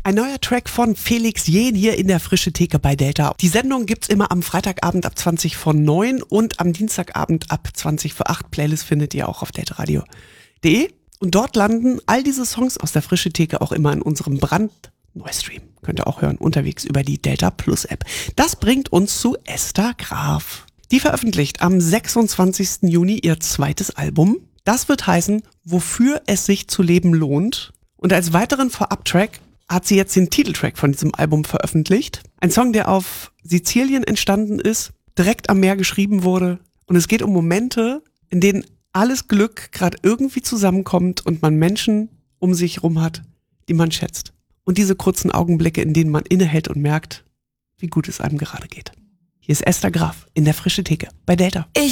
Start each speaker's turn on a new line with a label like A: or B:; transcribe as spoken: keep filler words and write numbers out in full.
A: Ein neuer Track von Felix Jähn hier in der Frische Theke bei Delta. Die Sendung gibt's immer am Freitagabend ab zwanzig vor neun und am Dienstagabend ab zwanzig vor acht. Playlist findet ihr auch auf deltaradio punkt de. Und dort landen all diese Songs aus der Frische Theke auch immer in unserem brandneustream. Könnt ihr auch hören, unterwegs über die Delta Plus App. Das bringt uns zu Esther Graf. Die veröffentlicht am sechsundzwanzigsten Juni ihr zweites Album. Das wird heißen, wofür es sich zu leben lohnt. Und als weiteren Vorab-Track hat sie jetzt den Titeltrack von diesem Album veröffentlicht. Ein Song, der auf Sizilien entstanden ist, direkt am Meer geschrieben wurde. Und es geht um Momente, in denen alles Glück gerade irgendwie zusammenkommt und man Menschen um sich rum hat, die man schätzt. Und diese kurzen Augenblicke, in denen man innehält und merkt, wie gut es einem gerade geht. Hier ist Esther Graf in der Frische Theke bei Delta.
B: Ich